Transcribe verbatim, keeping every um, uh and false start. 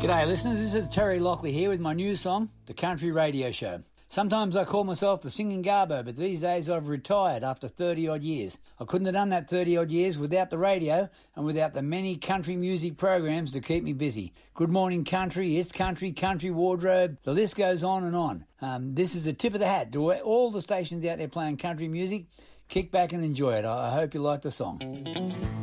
G'day listeners, this is Terry Lockley here with my new song, The Country Radio Show. Sometimes I call myself the singing Garbo, but these days I've retired after thirty odd years. I couldn't have done that thirty odd years without the radio and without the many country music programs to keep me busy. Good Morning Country, It's Country, Country Wardrobe, the list goes on and on. Um, this is a tip of the hat to all the stations out there playing country music. Kick back and enjoy it. I hope you like the song.